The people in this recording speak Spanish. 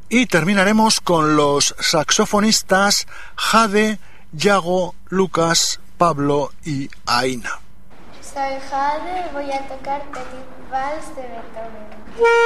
Y terminaremos con los saxofonistas Jade, Yago, Lucas, Pablo y Aina. Soy Jade, voy a tocar Petit Vals de Beethoven.